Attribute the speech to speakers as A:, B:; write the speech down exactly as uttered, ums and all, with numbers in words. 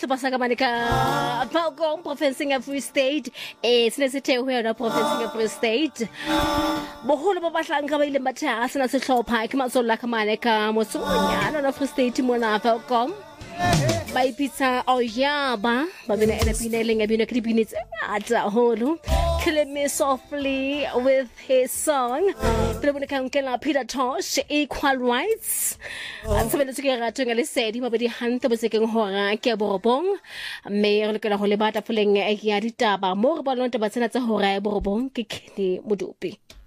A: hlopha sa ka mane ka Falcon province ya Free State eh sene se theo ya province ya Free State boholo ba batlang ka ba ile matha sena se hlopha ke matsolla ka mane ka mosonya na Free State mona Falcon ba ipitsa o ya ba ba bena ena pineleng ya bina kripinitse ata holo Kill Me Softly with his song pero bona ka nkela Peter Tosh Equal Rights Ansabele se ke rato ngale sedi mabedi hante bo se ke hora ke borobong me re lekela ho le bata foleng ya ditaba mo re ba lonta ba tsena tsa hora ya borobong ke Kenny Modupi.